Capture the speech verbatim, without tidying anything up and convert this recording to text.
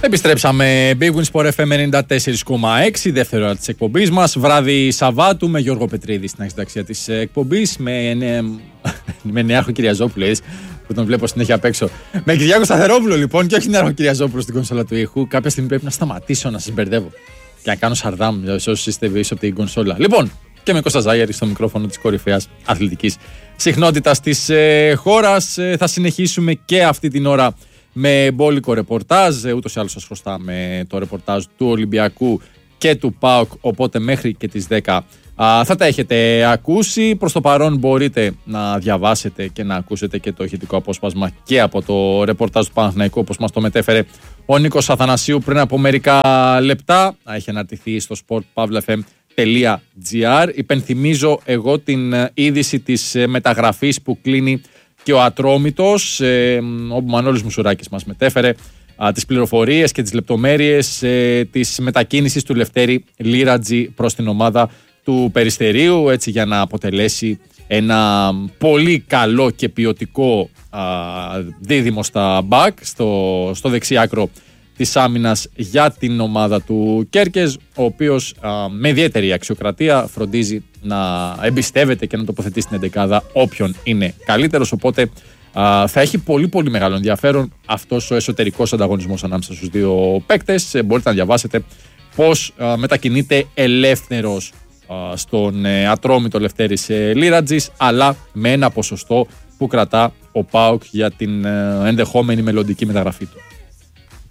Επιστρέψαμε. Big Win Sport εφ εμ ενενήντα τέσσερα κόμμα έξι, δεύτερη ώρα της εκπομπής μας. Βράδυ Σαββάτου με Γιώργο Πετρίδη στην αξιοταξία της εκπομπής. Με, ναι, με Νεάρχο Κυριαζόπουλο, που τον βλέπω συνέχεια απ' έξω. Με Κυριάκο Σταθερόπουλο λοιπόν, και όχι Νεάρχο Κυριαζόπουλο στην κονσόλα του ήχου. Κάποια στιγμή πρέπει να σταματήσω να σας μπερδεύω και να κάνω σαρδάμ σε όσους είστε πίσω από την κονσόλα. Λοιπόν, και με Κώστα Ζάγερη στο μικρόφωνο της κορυφαίας αθλητικής συχνότητας της ε, χώρας. Ε, θα συνεχίσουμε και αυτή την ώρα με μπόλικο ρεπορτάζ. Ούτως ή άλλως σας χρωστάμε το ρεπορτάζ του Ολυμπιακού και του ΠΑΟΚ, οπότε μέχρι και τις δέκα α, θα τα έχετε ακούσει. Προς το παρόν μπορείτε να διαβάσετε και να ακούσετε και το ηχητικό απόσπασμα και από το ρεπορτάζ του Παναθηναϊκού, όπως μας το μετέφερε ο Νίκος Αθανασίου πριν από μερικά λεπτά. Έχει αναρτηθεί στο sport.pavlafm.gr. Υπενθυμίζω εγώ την είδηση της μεταγραφής που κλείνει και ο Ατρόμητος, ε, όπου ο Μανώλης Μουσουράκης μας μετέφερε α, τις πληροφορίες και τις λεπτομέρειες ε, της μετακίνησης του Λευτέρη Λίρατζη προς την ομάδα του Περιστερίου, έτσι για να αποτελέσει ένα πολύ καλό και ποιοτικό α, δίδυμο στα μπακ στο, στο δεξί άκρο της άμυνας για την ομάδα του Κέρκες, ο οποίος α, με ιδιαίτερη αξιοκρατία φροντίζει να εμπιστεύεται και να τοποθετεί στην εντεκάδα όποιον είναι καλύτερος, οπότε α, θα έχει πολύ πολύ μεγάλο ενδιαφέρον αυτός ο εσωτερικός ανταγωνισμός ανάμεσα στους δύο παίκτες. Ε, μπορείτε να διαβάσετε πώς α, μετακινείται ελεύθερος α, στον ε, Ατρόμητο Λευτέρης ε, Λίρατζης, αλλά με ένα ποσοστό που κρατά ο ΠΑΟΚ για την ε, ενδεχόμενη μελλοντική μεταγραφή του.